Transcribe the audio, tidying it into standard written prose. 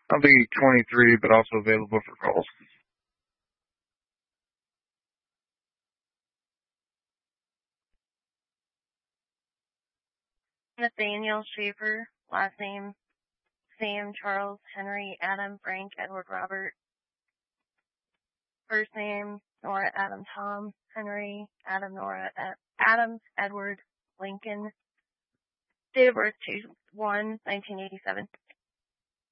I'll be 23, but also available for calls. Nathaniel Schaefer, last name Sam, Charles, Henry, Adam, Frank, Edward, Robert. First name Nora, Adam, Tom, Henry, Adam, Nora, Adam, Edward, Lincoln. Date of birth 2/1/1987.